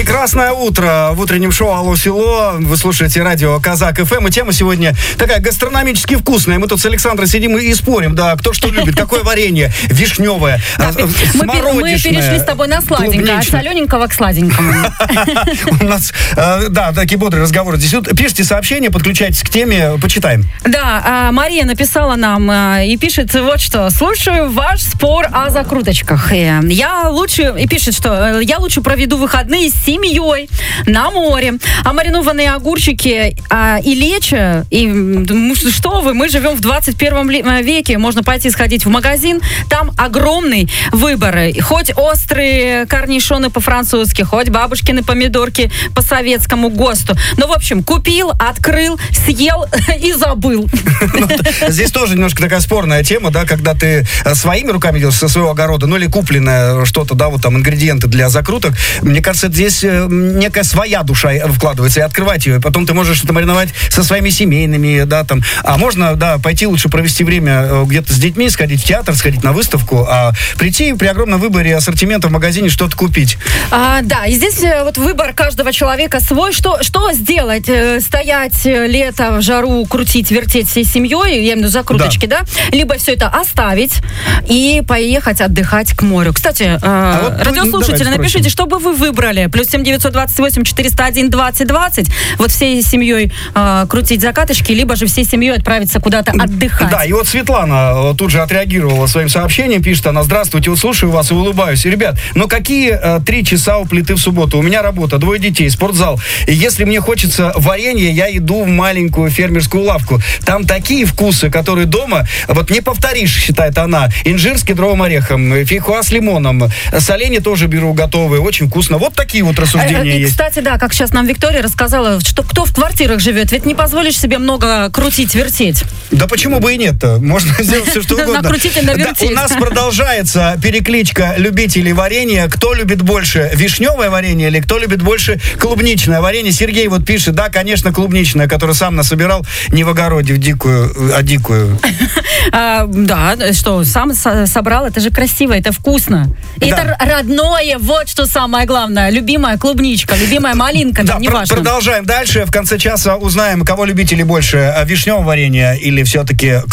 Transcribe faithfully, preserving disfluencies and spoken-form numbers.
Прекрасное утро в утреннем шоу «Алло, село». Вы слушаете радио Казак эф эм. И тема сегодня такая гастрономически вкусная. Мы тут с Александрой сидим и спорим, да, кто что любит. Какое варенье? Вишневое, смородичное, мы перешли с тобой на сладенькое, от солененького к сладенькому. У нас, да, такие бодрые разговоры здесь идут. Пишите сообщения, подключайтесь к теме, почитаем. Да, Мария написала нам и пишет вот что. Слушаю ваш спор о закруточках. Я лучше, и пишет, что я лучше проведу выходные с семьей на море. А маринованные огурчики а, и лечо, и что вы, мы живем в двадцать первом веке, можно пойти сходить в магазин, там огромный выбор. Хоть острые корнишоны по-французски, хоть бабушкины помидорки по советскому ГОСТу. Ну, в общем, купил, открыл, съел и забыл. Здесь тоже немножко такая спорная тема, да, когда ты своими руками делаешь со своего огорода, ну или купленное что-то, да, вот там ингредиенты для закруток. Мне кажется, здесь некая своя душа вкладывается, и открывать ее. И потом ты можешь это мариновать со своими семейными, да, там. А можно, да, пойти лучше провести время где-то с детьми, сходить в театр, сходить на выставку, а прийти при огромном выборе ассортимента в магазине что-то купить. А, да, и здесь вот выбор каждого человека свой. Что, что сделать? Стоять лето в жару, крутить, вертеть всей семьей, я имею в виду закруточки, да? да? Либо все это оставить и поехать отдыхать к морю. Кстати, а вот, радиослушатели, ну, напишите, что бы вы выбрали? Плюс семь девятьсот двадцать восемь четыреста один двадцать двадцать. Вот всей семьей э, крутить закаточки, либо же всей семьей отправиться куда-то отдыхать. Да, и вот Светлана тут же отреагировала своим сообщением, пишет она: здравствуйте, вот слушаю вас и улыбаюсь. Ребят, ну какие э, три часа у плиты в субботу? У меня работа, двое детей, спортзал. И если мне хочется варенья, я иду в маленькую фермерскую лавку. Там такие вкусы, которые дома вот не повторишь, считает она. Инжир с кедровым орехом, фейхоа с лимоном, соленья тоже беру готовые, очень вкусно. Вот такие вот рассуждения и, есть. Кстати, да, как сейчас нам Виктория рассказала, что кто в квартирах живет, ведь не позволишь себе много крутить, вертеть. Да почему бы и нет-то? Можно сделать все, что угодно. Накрутить и навертеть. Да, у нас продолжается перекличка любителей варенья. Кто любит больше вишневое варенье или кто любит больше клубничное варенье? Сергей вот пишет, да, конечно, клубничное, которое сам насобирал не в огороде, в дикую, а дикую. А, да, что, сам со- собрал, это же красиво, это вкусно. Да. Это родное, вот что самое главное. Любимая клубничка, любимая малинка, да, не пр- важно. Продолжаем дальше. В конце часа узнаем, кого любители больше, вишневого варенья или все-таки